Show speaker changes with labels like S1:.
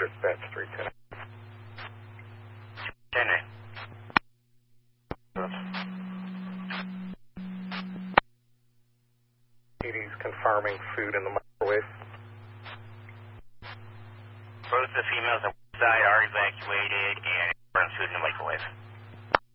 S1: dispatch 310.
S2: 10.
S1: ED's confirming food in the microwave.
S2: Both the females on one side are evacuated and food in the microwave.